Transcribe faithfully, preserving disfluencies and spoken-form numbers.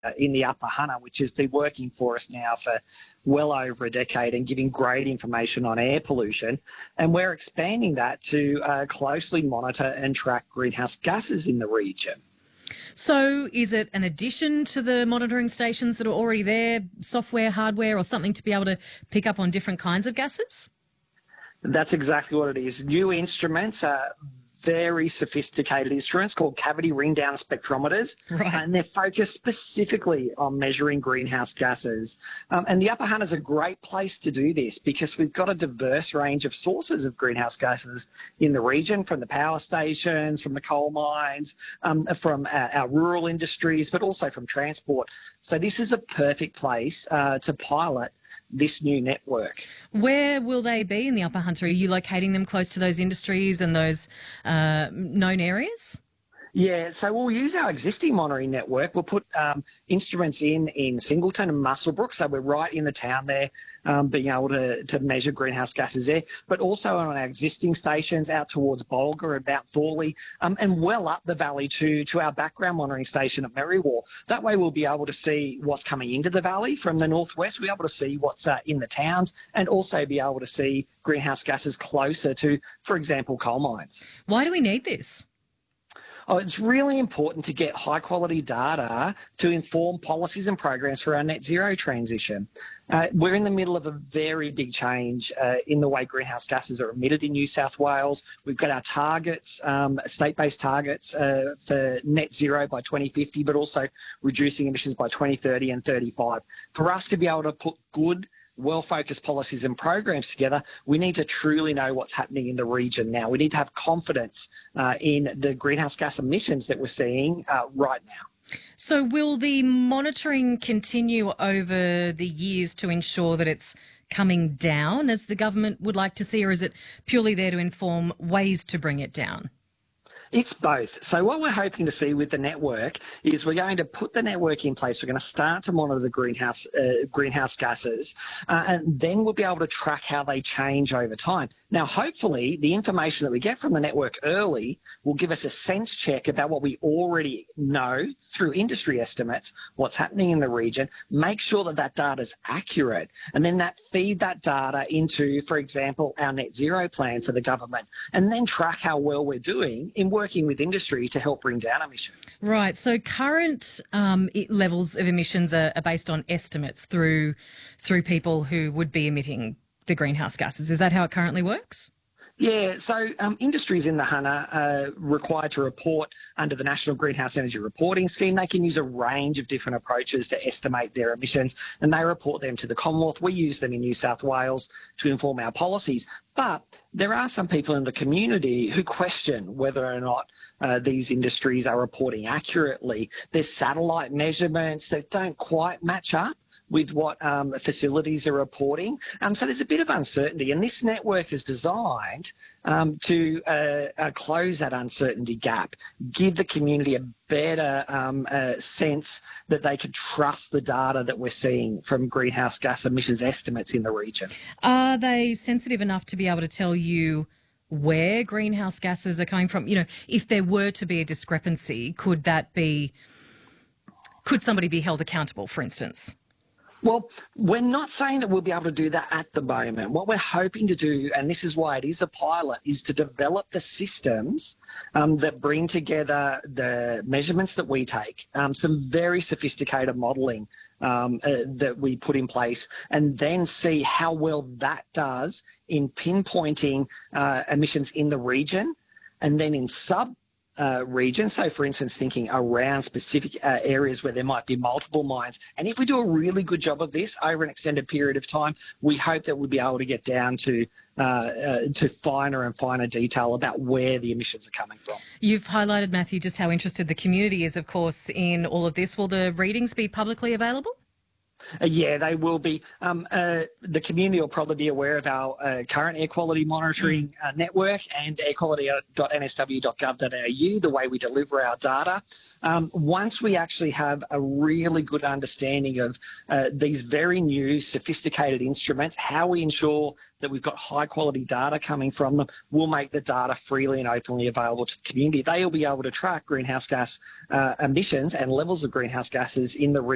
in the Upper Hunter, which has been working for us now for well over a decade and giving great information on air pollution. And we're expanding that to uh, closely monitor and track greenhouse gases in the region. So is it an addition to the monitoring stations that are already there, software, hardware, or something to be able to pick up on different kinds of gases? That's exactly what it is. New instruments, uh, very sophisticated instruments called cavity ring down spectrometers, Right. and they're focused specifically on measuring greenhouse gases. Um, and the Upper Hunter is a great place to do this because we've got a diverse range of sources of greenhouse gases in the region, from the power stations, from the coal mines, um, from our, our rural industries, but also from transport. So this is a perfect place uh, to pilot this new network. Where will they be in the Upper Hunter? Are you locating them close to those industries and those uh, known areas? Yeah, so we'll use our existing monitoring network. We'll put um, instruments in in Singleton and Muswellbrook, so we're right in the town there, um, being able to, to measure greenhouse gases there, but also on our existing stations out towards Bulga and Mount Thorley, um, and well up the valley to, to our background monitoring station at Merriwar. That way we'll be able to see what's coming into the valley from the northwest. We'll be able to see what's uh, in the towns and also be able to see greenhouse gases closer to, for example, coal mines. Why do we need this? Oh, it's really important to get high quality data to inform policies and programs for our net zero transition. Uh, we're in the middle of a very big change uh, in the way greenhouse gases are emitted in New South Wales. We've got our targets, um, state-based targets uh, for net zero by twenty fifty, but also reducing emissions by twenty thirty and thirty-five. For us to be able to put good, well-focused policies and programs together, we need to truly know what's happening in the region now. We need to have confidence uh, in the greenhouse gas emissions that we're seeing uh, right now. So will the monitoring continue over the years to ensure that it's coming down as the government would like to see, or is it purely there to inform ways to bring it down? It's both. So what we're hoping to see with the network is we're going to put the network in place. We're going to start to monitor the greenhouse uh, greenhouse gases, uh, and then we'll be able to track how they change over time. Now, hopefully, the information that we get from the network early will give us a sense check about what we already know through industry estimates, what's happening in the region, make sure that that data is accurate, and then that feed that data into, for example, our net zero plan for the government, and then track how well we're doing in working with industry to help bring down emissions. Right. So current um, levels of emissions are, are based on estimates through through people who would be emitting the greenhouse gases. Is that how it currently works? Yeah, so um, industries in the Hunter are required to report under the National Greenhouse Energy Reporting Scheme. They can use a range of different approaches to estimate their emissions, and they report them to the Commonwealth. We use them in New South Wales to inform our policies. But there are some people in the community who question whether or not uh, these industries are reporting accurately. There's satellite measurements that don't quite match up with what um, facilities are reporting. Um, so there's a bit of uncertainty, and this network is designed um, to uh, uh, close that uncertainty gap, give the community a better um, uh, sense that they can trust the data that we're seeing from greenhouse gas emissions estimates in the region. Are they sensitive enough to be able to tell you where greenhouse gases are coming from? You know, if there were to be a discrepancy, could that be, could somebody be held accountable, for instance? Well, we're not saying that we'll be able to do that at the moment. What we're hoping to do, and this is why it is a pilot, is to develop the systems um, that bring together the measurements that we take, um, some very sophisticated modelling um, uh, that we put in place, and then see how well that does in pinpointing uh, emissions in the region, and then in sub Uh, region. So, for instance, thinking around specific uh, areas where there might be multiple mines. And if we do a really good job of this over an extended period of time, we hope that we'll be able to get down to uh, uh, to finer and finer detail about where the emissions are coming from. You've highlighted, Matthew, just how interested the community is, of course, in all of this. Will the readings be publicly available? Uh, yeah, they will be. Um, uh, the community will probably be aware of our uh, current air quality monitoring uh, network and air quality dot n s w dot gov dot a u, the way we deliver our data. Um, once we actually have a really good understanding of uh, these very new sophisticated instruments, how we ensure that we've got high quality data coming from them, we'll make the data freely and openly available to the community. They will be able to track greenhouse gas uh, emissions and levels of greenhouse gases in the region